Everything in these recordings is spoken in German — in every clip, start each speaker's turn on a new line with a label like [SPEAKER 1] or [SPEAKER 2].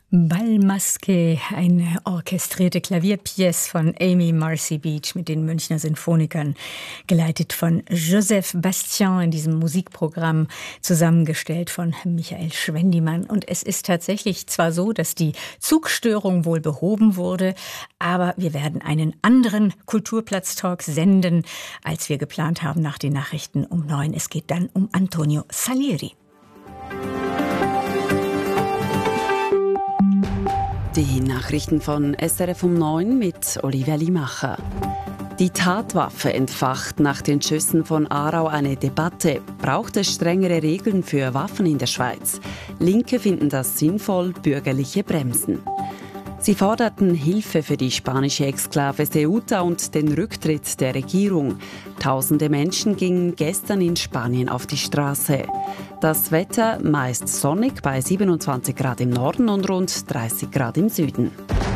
[SPEAKER 1] Bal Masqué, eine orchestrierte Klavierpièce von Amy Marcy Beach mit den Münchner Sinfonikern, geleitet von Joseph Bastian in diesem Musikprogramm, zusammengestellt von Michael Schwendimann. Und es ist tatsächlich zwar so, dass die Zugstörung wohl behoben wurde, aber wir werden einen anderen Kulturplatz-Talk senden, als wir geplant haben nach den Nachrichten um 9. Es geht dann um Antonio Salieri.
[SPEAKER 2] Die Nachrichten von SRF um 9 mit Olivia Limacher. Die Tatwaffe entfacht nach den Schüssen von Aarau eine Debatte. Braucht es strengere Regeln für Waffen in der Schweiz? Linke finden das sinnvoll, Bürgerliche bremsen. Sie forderten Hilfe für die spanische Exklave Ceuta und den Rücktritt der Regierung. Tausende Menschen gingen gestern in Spanien auf die Straße. Das Wetter meist sonnig bei 27 Grad im Norden und rund 30 Grad im Süden.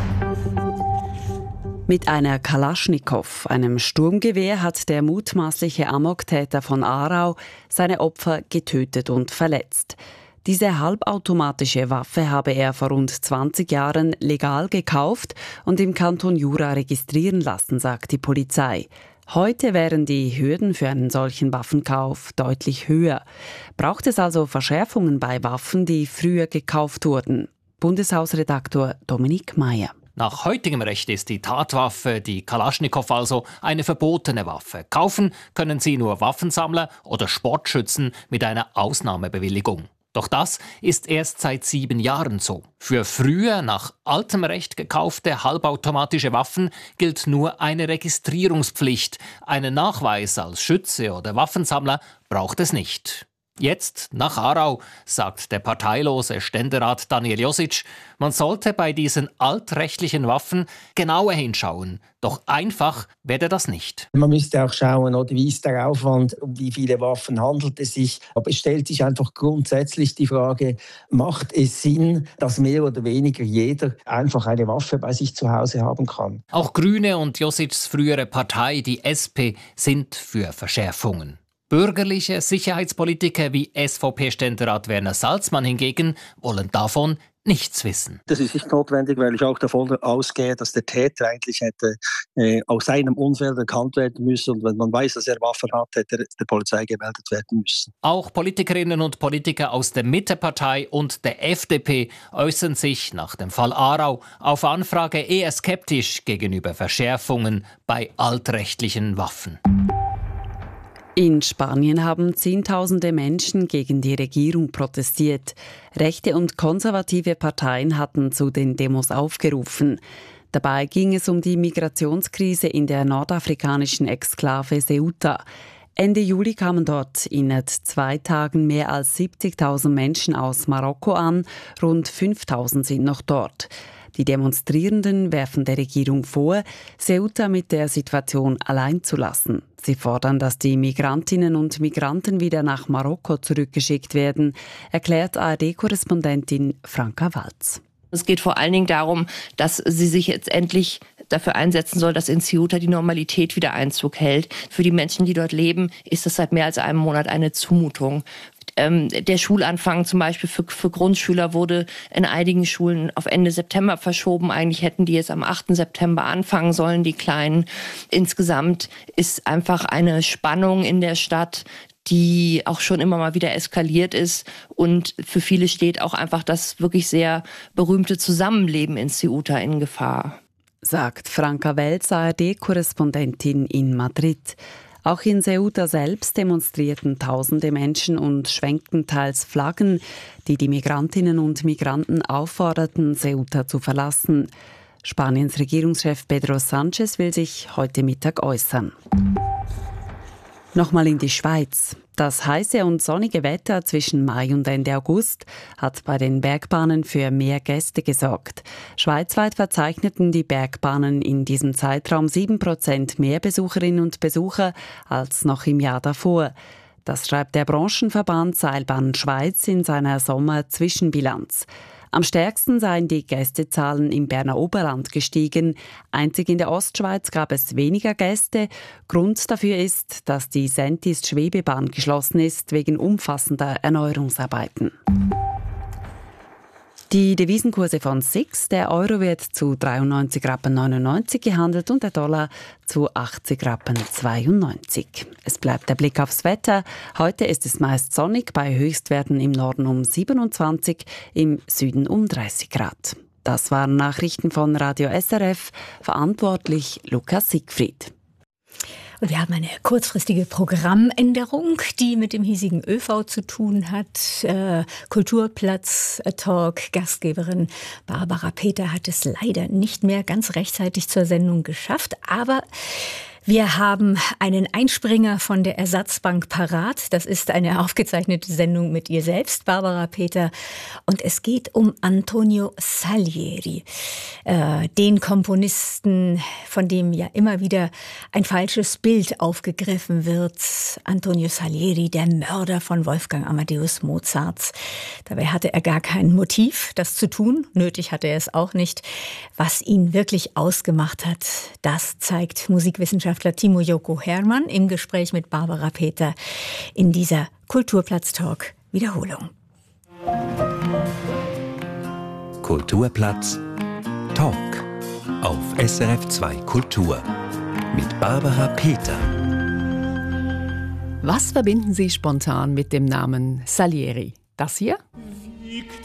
[SPEAKER 2] Mit einer Kalaschnikow, einem Sturmgewehr, hat der mutmaßliche Amoktäter von Aarau seine Opfer getötet und verletzt. Diese halbautomatische Waffe habe er vor rund 20 Jahren legal gekauft und im Kanton Jura registrieren lassen, sagt die Polizei. Heute wären die Hürden für einen solchen Waffenkauf deutlich höher. Braucht es also Verschärfungen bei Waffen, die früher gekauft wurden? Bundeshausredaktor Dominik Mayer.
[SPEAKER 3] Nach heutigem Recht ist die Tatwaffe, die Kalaschnikow also, eine verbotene Waffe. Kaufen können sie nur Waffensammler oder Sportschützen mit einer Ausnahmebewilligung. Doch das ist erst seit 7 Jahren so. Für früher nach altem Recht gekaufte halbautomatische Waffen gilt nur eine Registrierungspflicht. Einen Nachweis als Schütze oder Waffensammler braucht es nicht. Jetzt, nach Aarau, sagt der parteilose Ständerat Daniel Josic, man sollte bei diesen altrechtlichen Waffen genauer hinschauen. Doch einfach werde das nicht.
[SPEAKER 4] Man müsste auch schauen, oder wie ist der Aufwand, um wie viele Waffen handelt es sich. Aber es stellt sich einfach grundsätzlich die Frage, macht es Sinn, dass mehr oder weniger jeder einfach eine Waffe bei sich zu Hause haben kann?
[SPEAKER 3] Auch Grüne und Josics frühere Partei, die SP, sind für Verschärfungen. Bürgerliche Sicherheitspolitiker wie SVP-Ständerat Werner Salzmann hingegen wollen davon nichts wissen.
[SPEAKER 5] Das ist nicht notwendig, weil ich auch davon ausgehe, dass der Täter eigentlich hätte aus seinem Umfeld erkannt werden müssen. Und wenn man weiß, dass er Waffen hat, hätte er der Polizei gemeldet werden müssen.
[SPEAKER 3] Auch Politikerinnen und Politiker aus der Mittepartei und der FDP äußern sich nach dem Fall Aarau auf Anfrage eher skeptisch gegenüber Verschärfungen bei altrechtlichen Waffen.
[SPEAKER 2] In Spanien haben Zehntausende Menschen gegen die Regierung protestiert. Rechte und konservative Parteien hatten zu den Demos aufgerufen. Dabei ging es um die Migrationskrise in der nordafrikanischen Exklave Ceuta. Ende Juli kamen dort innerhalb 2 Tagen mehr als 70.000 Menschen aus Marokko an, rund 5.000 sind noch dort. Die Demonstrierenden werfen der Regierung vor, Ceuta mit der Situation allein zu lassen. Sie fordern, dass die Migrantinnen und Migranten wieder nach Marokko zurückgeschickt werden, erklärt ARD-Korrespondentin Franka Walz.
[SPEAKER 6] Es geht vor allen Dingen darum, dass sie sich jetzt endlich dafür einsetzen soll, dass in Ceuta die Normalität wieder Einzug hält. Für die Menschen, die dort leben, ist das seit mehr als einem Monat eine Zumutung. Der Schulanfang zum Beispiel für Grundschüler wurde in einigen Schulen auf Ende September verschoben. Eigentlich hätten die jetzt am 8. September anfangen sollen, die Kleinen. Insgesamt ist einfach eine Spannung in der Stadt, die auch schon immer mal wieder eskaliert ist. Und für viele steht auch einfach das wirklich sehr berühmte Zusammenleben in Ceuta in Gefahr.
[SPEAKER 2] Sagt Franka Welz, ARD-Korrespondentin in Madrid. Auch in Ceuta selbst demonstrierten tausende Menschen und schwenkten teils Flaggen, die die Migrantinnen und Migranten aufforderten, Ceuta zu verlassen. Spaniens Regierungschef Pedro Sánchez will sich heute Mittag äußern. Nochmal in die Schweiz. Das heiße und sonnige Wetter zwischen Mai und Ende August hat bei den Bergbahnen für mehr Gäste gesorgt. Schweizweit verzeichneten die Bergbahnen in diesem Zeitraum 7% mehr Besucherinnen und Besucher als noch im Jahr davor. Das schreibt der Branchenverband Seilbahn Schweiz in seiner Sommer-Zwischenbilanz. Am stärksten seien die Gästezahlen im Berner Oberland gestiegen. Einzig in der Ostschweiz gab es weniger Gäste. Grund dafür ist, dass die Sentis-Schwebebahn geschlossen ist wegen umfassender Erneuerungsarbeiten. Die Devisenkurse von SIX, der Euro wird zu 93,99 Rappen gehandelt und der Dollar zu 80,92 Rappen. Es bleibt der Blick aufs Wetter. Heute ist es meist sonnig, bei Höchstwerten im Norden um 27, im Süden um 30 Grad. Das waren Nachrichten von Radio SRF, verantwortlich Lukas Siegfried.
[SPEAKER 1] Und wir haben eine kurzfristige Programmänderung, die mit dem hiesigen ÖV zu tun hat. Kulturplatz-Talk, Gastgeberin Barbara Peter hat es leider nicht mehr ganz rechtzeitig zur Sendung geschafft, aber wir haben einen Einspringer von der Ersatzbank parat. Das ist eine aufgezeichnete Sendung mit ihr selbst, Barbara Peter. Und es geht um Antonio Salieri, den Komponisten, von dem ja immer wieder ein falsches Bild aufgegriffen wird. Antonio Salieri, der Mörder von Wolfgang Amadeus Mozart. Dabei hatte er gar kein Motiv, das zu tun. Nötig hatte er es auch nicht. Was ihn wirklich ausgemacht hat, das zeigt Musikwissenschaftler Timo Joko Hermann im Gespräch mit Barbara Peter in dieser Kulturplatz-Talk Wiederholung.
[SPEAKER 7] Kulturplatz Talk auf SRF 2 Kultur mit Barbara Peter.
[SPEAKER 8] Was verbinden Sie spontan mit dem Namen Salieri? Das hier?